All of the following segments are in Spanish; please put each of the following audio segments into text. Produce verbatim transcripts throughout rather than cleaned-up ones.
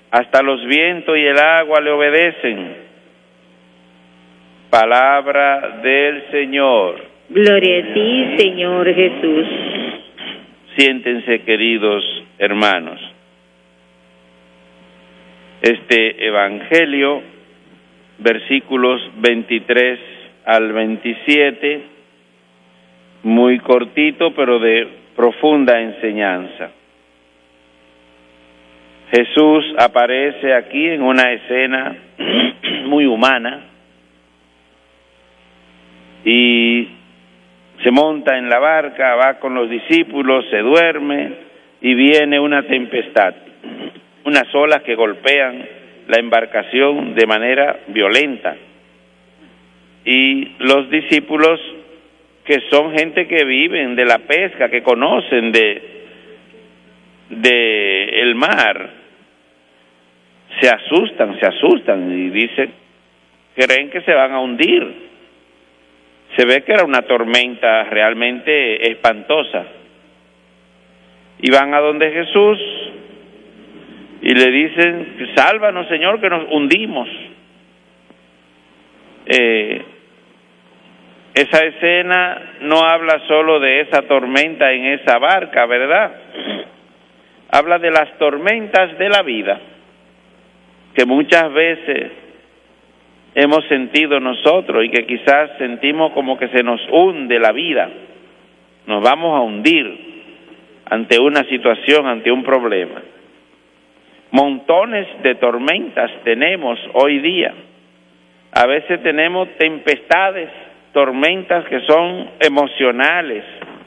Hasta los vientos y el agua le obedecen. Palabra del Señor. Gloria a ti, Señor Jesús. Siéntense, queridos hermanos. Este Evangelio, versículos veintitrés al veintisiete, muy cortito, pero de profunda enseñanza. Jesús aparece aquí en una escena muy humana y se monta en la barca, va con los discípulos, se duerme y viene una tempestad, unas olas que golpean la embarcación de manera violenta. Y los discípulos, que son gente que viven de la pesca, que conocen de, de el mar, se asustan, se asustan y dicen, creen que se van a hundir. Se ve que era una tormenta realmente espantosa. Y van a donde Jesús y le dicen, sálvanos, Señor, que nos hundimos. Eh, esa escena no habla solo de esa tormenta en esa barca, ¿verdad? Habla de las tormentas de la vida, que muchas veces hemos sentido nosotros y que quizás sentimos como que se nos hunde la vida, nos vamos a hundir ante una situación, ante un problema. Montones de tormentas tenemos hoy día. A veces tenemos tempestades, tormentas que son emocionales.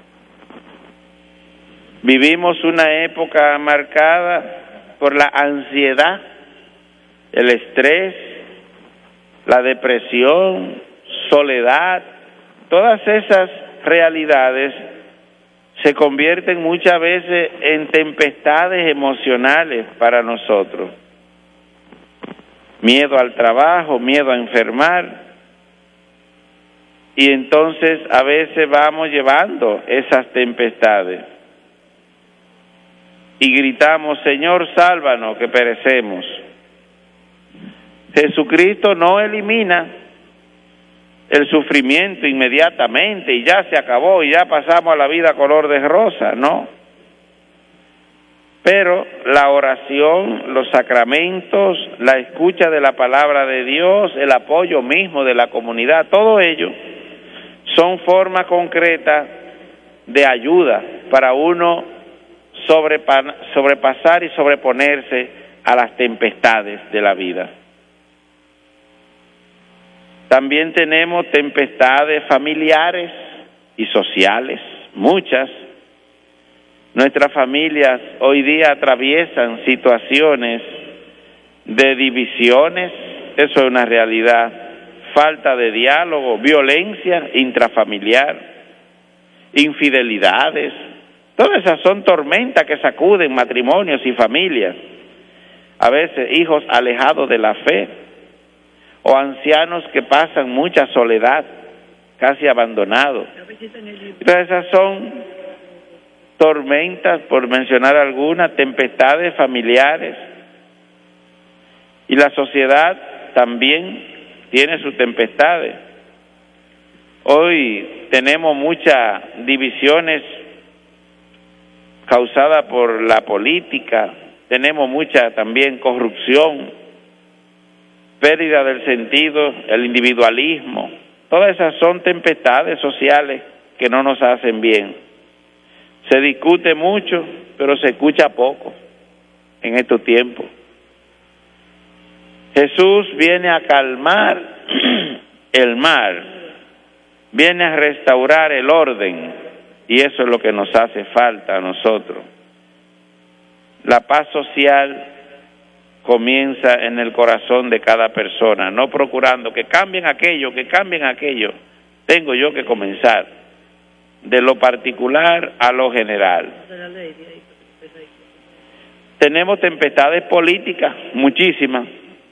Vivimos una época marcada por la ansiedad, el estrés, la depresión, soledad. Todas esas realidades se convierten muchas veces en tempestades emocionales para nosotros. Miedo al trabajo, miedo a enfermar. Y entonces a veces vamos llevando esas tempestades. Y gritamos, Señor, sálvanos, que perecemos. Jesucristo no elimina el sufrimiento inmediatamente y ya se acabó y ya pasamos a la vida color de rosa, no. Pero la oración, los sacramentos, la escucha de la palabra de Dios, el apoyo mismo de la comunidad, todo ello son formas concretas de ayuda para uno sobrepa- sobrepasar y sobreponerse a las tempestades de la vida. También tenemos tempestades familiares y sociales, muchas. Nuestras familias hoy día atraviesan situaciones de divisiones, eso es una realidad, falta de diálogo, violencia intrafamiliar, infidelidades. Todas esas son tormentas que sacuden matrimonios y familias. A veces hijos alejados de la fe, o ancianos que pasan mucha soledad, casi abandonados. Todas esas son tormentas, por mencionar algunas, tempestades familiares. Y la sociedad también tiene sus tempestades. Hoy tenemos muchas divisiones causadas por la política, tenemos mucha también corrupción, pérdida del sentido, el individualismo. Todas esas son tempestades sociales que no nos hacen bien. Se discute mucho, pero se escucha poco en estos tiempos. Jesús viene a calmar el mar, viene a restaurar el orden, y eso es lo que nos hace falta a nosotros. La paz social comienza en el corazón de cada persona, no procurando que cambien aquello, que cambien aquello. Tengo yo que comenzar de lo particular a lo general. Tenemos tempestades políticas, muchísimas.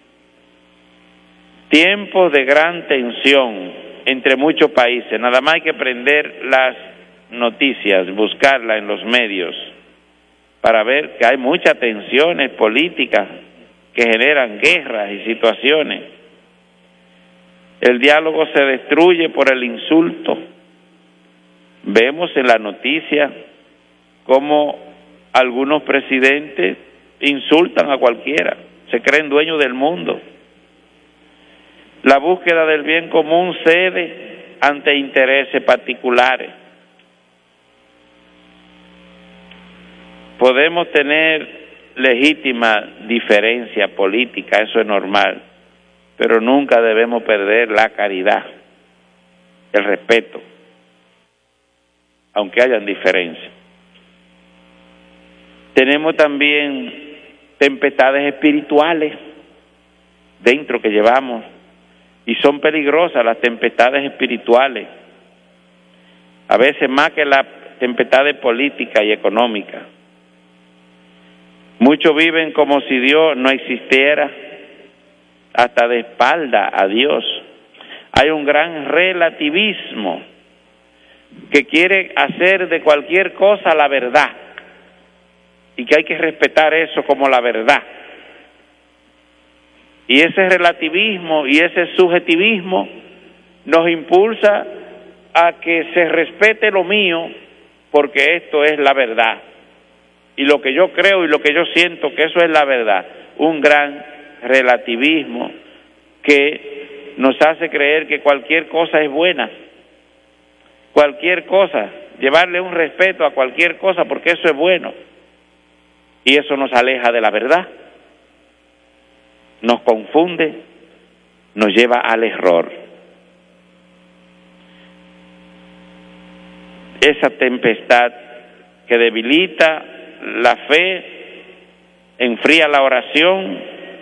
Tiempos de gran tensión entre muchos países. Nada más hay que prender las noticias, buscarlas en los medios, para ver que hay muchas tensiones políticas que generan guerras y situaciones. El diálogo se destruye por el insulto. Vemos en la noticia cómo algunos presidentes insultan a cualquiera, se creen dueños del mundo. La búsqueda del bien común cede ante intereses particulares. Podemos tener legítima diferencia política, eso es normal, pero nunca debemos perder la caridad, el respeto, aunque hayan diferencias. Tenemos también tempestades espirituales dentro que llevamos, y son peligrosas las tempestades espirituales, a veces más que las tempestades políticas y económicas. Muchos viven como si Dios no existiera, hasta de espalda a Dios. Hay un gran relativismo que quiere hacer de cualquier cosa la verdad, y que hay que respetar eso como la verdad. Y ese relativismo y ese subjetivismo nos impulsa a que se respete lo mío, porque esto es la verdad, y lo que yo creo y lo que yo siento que eso es la verdad. Un gran relativismo que nos hace creer que cualquier cosa es buena, cualquier cosa, llevarle un respeto a cualquier cosa porque eso es bueno, y eso nos aleja de la verdad, nos confunde, nos lleva al error. Esa tempestad que debilita la fe, enfría la oración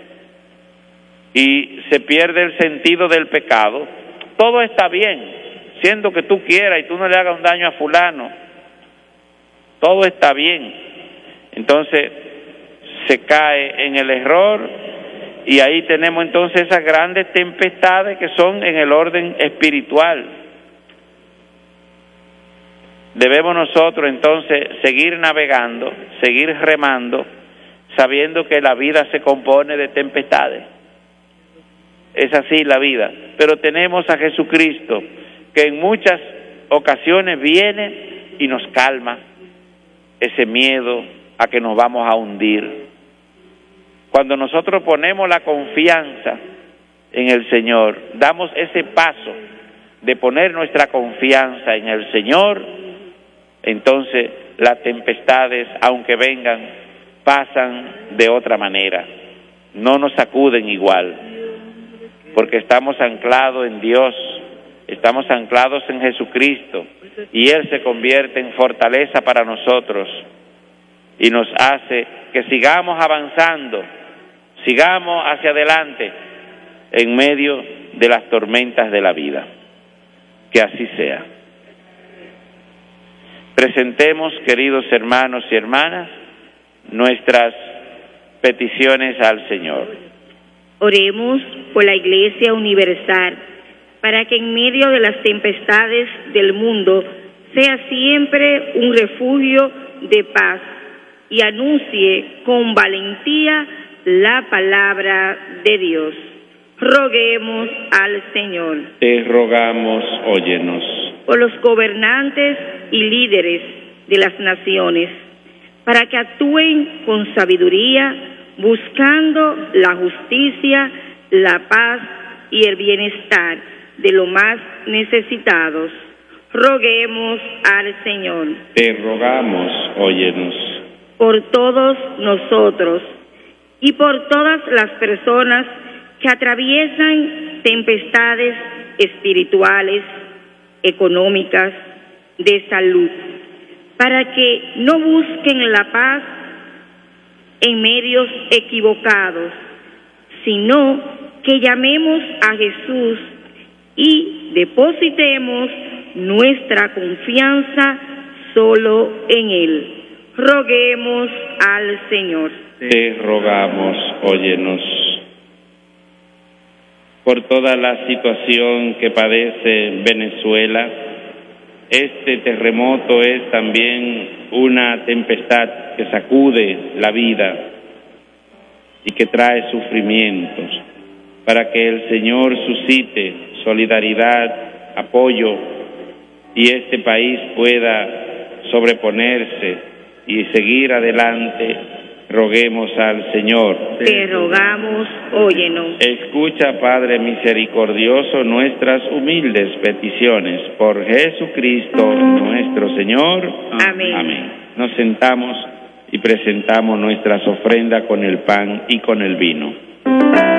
y se pierde el sentido del pecado. Todo está bien, siendo que tú quieras y tú no le hagas un daño a fulano, todo está bien. Entonces se cae en el error, y ahí tenemos entonces esas grandes tempestades que son en el orden espiritual. Debemos nosotros entonces seguir navegando, seguir remando, sabiendo que la vida se compone de tempestades. Es así la vida, pero tenemos a Jesucristo, que en muchas ocasiones viene y nos calma ese miedo a que nos vamos a hundir. Cuando nosotros ponemos la confianza en el Señor, damos ese paso de poner nuestra confianza en el Señor, entonces las tempestades, aunque vengan, pasan de otra manera, no nos sacuden igual, porque estamos anclados en Dios, estamos anclados en Jesucristo, y Él se convierte en fortaleza para nosotros y nos hace que sigamos avanzando, sigamos hacia adelante en medio de las tormentas de la vida. Que así sea. Presentemos, queridos hermanos y hermanas, nuestras peticiones al Señor. Oremos por la Iglesia Universal, para que en medio de las tempestades del mundo sea siempre un refugio de paz y anuncie con valentía la palabra de Dios. Roguemos al Señor. Te rogamos, óyenos. Por los gobernantes y líderes de las naciones, para que actúen con sabiduría, buscando la justicia, la paz y el bienestar de los más necesitados. Roguemos al Señor. Te rogamos, óyenos. Por todos nosotros y por todas las personas que atraviesan tempestades espirituales, económicas, de salud, para que no busquen la paz en medios equivocados, sino que llamemos a Jesús y depositemos nuestra confianza solo en Él. Roguemos al Señor. Te rogamos, óyenos. Por toda la situación que padece Venezuela, este terremoto es también una tempestad que sacude la vida. y que trae sufrimientos, para que el Señor suscite solidaridad, apoyo, y este país pueda sobreponerse y seguir adelante. Roguemos al Señor. Te rogamos, óyenos. Escucha, Padre misericordioso, nuestras humildes peticiones. Por Jesucristo nuestro Señor. Amén. Amén. Nos sentamos y presentamos nuestras ofrendas con el pan y con el vino.